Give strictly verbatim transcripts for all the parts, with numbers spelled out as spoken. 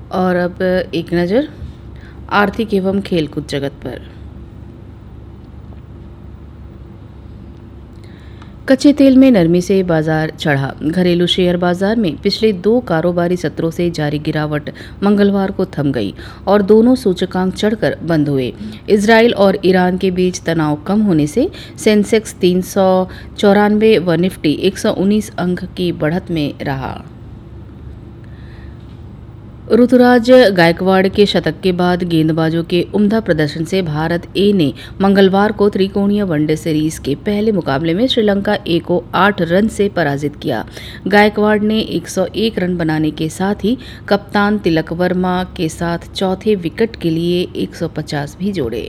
और अब एक नज़र आर्थिक एवं खेलकूद जगत पर। कच्चे तेल में नरमी से बाजार चढ़ा। घरेलू शेयर बाजार में पिछले दो कारोबारी सत्रों से जारी गिरावट मंगलवार को थम गई और दोनों सूचकांक चढ़कर बंद हुए। इजराइल और ईरान के बीच तनाव कम होने से सेंसेक्स तीन सौ चौरानवे व निफ्टी एक सौ उन्नीस अंक की बढ़त में रहा। ऋतुराज गायकवाड़ के शतक के बाद गेंदबाजों के उम्दा प्रदर्शन से भारत ए ने मंगलवार को त्रिकोणीय वनडे सीरीज के पहले मुकाबले में श्रीलंका ए को आठ रन से पराजित किया। गायकवाड़ ने एक सौ एक रन बनाने के साथ ही कप्तान तिलक वर्मा के साथ चौथे विकेट के लिए एक सौ पचास भी जोड़े।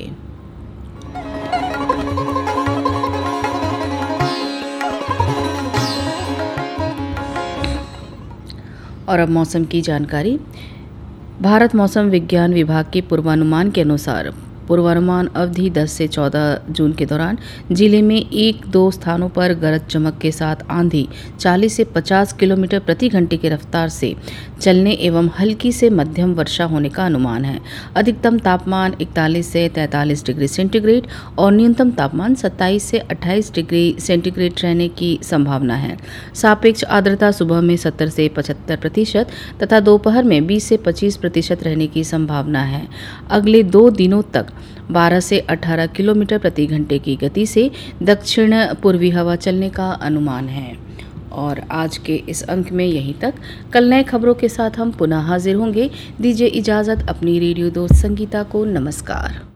और अब मौसम की जानकारी। भारत मौसम विज्ञान विभाग के पूर्वानुमान के अनुसार पूर्वानुमान अवधि दस से चौदह जून के दौरान जिले में एक दो स्थानों पर गरज चमक के साथ आंधी चालीस से पचास किलोमीटर प्रति घंटे की रफ्तार से चलने एवं हल्की से मध्यम वर्षा होने का अनुमान है। अधिकतम तापमान इकतालीस से तैंतालीस डिग्री सेंटीग्रेड और न्यूनतम तापमान सत्ताईस से अट्ठाईस डिग्री सेंटीग्रेड रहने की संभावना है। सापेक्ष आर्द्रता सुबह में सत्तर से पचहत्तर प्रतिशत तथा दोपहर में बीस से पच्चीस प्रतिशत रहने की संभावना है। अगले दो दिनों तक बारह से अठारह किलोमीटर प्रति घंटे की गति से दक्षिण पूर्वी हवा चलने का अनुमान है। और आज के इस अंक में यहीं तक। कल नए खबरों के साथ हम पुनः हाजिर होंगे। दीजिए इजाज़त अपनी रेडियो दोस्त संगीता को। नमस्कार।